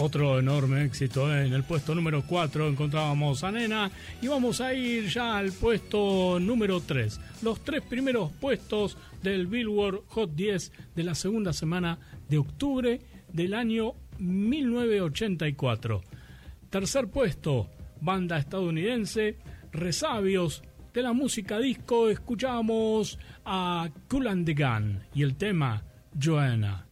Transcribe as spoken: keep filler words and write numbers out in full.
Otro enorme éxito, ¿eh? En el puesto número cuatro encontrábamos a Nena y vamos a ir ya al puesto número tres. Los tres primeros puestos del Billboard Hot diez de la segunda semana de octubre del año mil novecientos ochenta y cuatro. Tercer puesto, banda estadounidense, resabios de la música disco, escuchamos a Kool and the Gang y el tema Joanna.